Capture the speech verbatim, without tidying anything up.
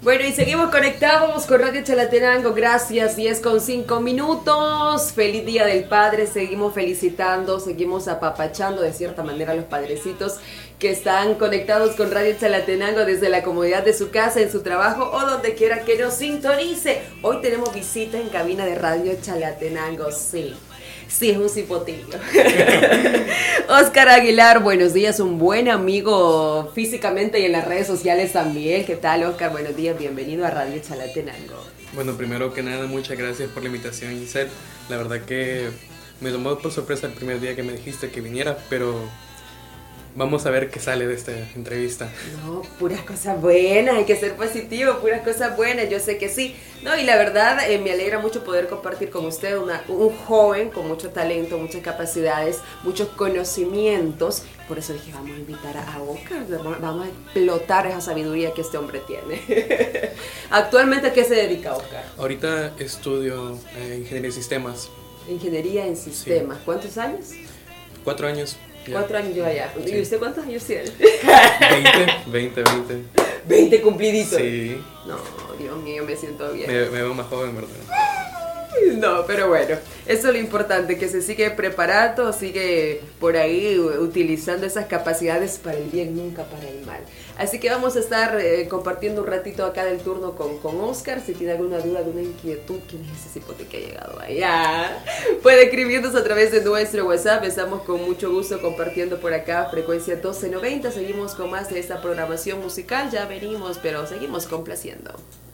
Bueno, y seguimos conectados con Radio Chalatenango, gracias, diez con cinco minutos, feliz Día del Padre, seguimos felicitando, seguimos apapachando de cierta manera a los padrecitos que están conectados con Radio Chalatenango desde la comodidad de su casa, en su trabajo o donde quiera que nos sintonice. Hoy tenemos visita en cabina de Radio Chalatenango, sí. Sí, es un cipotillo. Oscar Aguilar, buenos días, un buen amigo físicamente y en las redes sociales también. ¿Qué tal, Oscar? Buenos días, bienvenido a Radio Chalatenango. Bueno, primero que nada, muchas gracias por la invitación, Giselle. La verdad que me tomó por sorpresa el primer día que me dijiste que viniera, pero vamos a ver qué sale de esta entrevista. No, puras cosas buenas, hay que ser positivo, puras cosas buenas, yo sé que sí. No, y la verdad eh, me alegra mucho poder compartir con usted una, un joven con mucho talento, muchas capacidades, muchos conocimientos. Por eso dije, vamos a invitar a Oscar, vamos a explotar esa sabiduría que este hombre tiene. Actualmente, ¿a qué se dedica Oscar? Ahorita estudio eh, Ingeniería de Sistemas. Ingeniería en Sistemas. Sí. ¿Cuántos años? Cuatro años. Ya. Cuatro años yo allá. Sí. ¿Y usted cuántos años tiene? Veinte, veinte, veinte. ¿Veinte cumpliditos? Sí. No, Dios mío, me siento bien. Me, me veo más joven, ¿verdad? No, pero bueno, eso es lo importante, que se sigue preparando, sigue por ahí utilizando esas capacidades para el bien, nunca para el mal. Así que vamos a estar eh, compartiendo un ratito acá del turno con, con Oscar. Si tiene alguna duda, alguna inquietud, ¿quién es ese cipote que ha llegado allá? Puede escribirnos a través de nuestro WhatsApp. Estamos con mucho gusto compartiendo por acá, frecuencia doce noventa. Seguimos con más de esta programación musical, ya venimos, pero seguimos complaciendo.